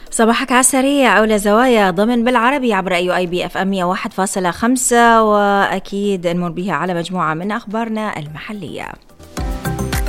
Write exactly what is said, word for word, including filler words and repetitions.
صباحك على السريع أولى زوايا ضمن بالعربي عبر أي أي بي اف ام مية وواحد فاصلة خمسة، وأكيد نمر بها على مجموعة من أخبارنا المحلية.